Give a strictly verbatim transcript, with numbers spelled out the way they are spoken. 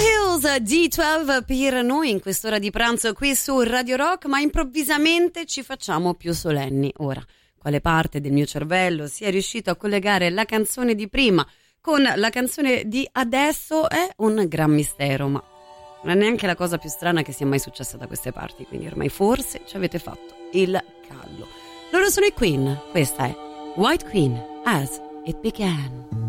Hills D dodici per noi in quest'ora di pranzo qui su Radio Rock, ma improvvisamente ci facciamo più solenni. Ora, quale parte del mio cervello sia riuscito a collegare la canzone di prima con la canzone di adesso è un gran mistero, ma non è neanche la cosa più strana che sia mai successa da queste parti, quindi ormai forse ci avete fatto il callo. Loro sono i Queen, questa è White Queen, As It Began.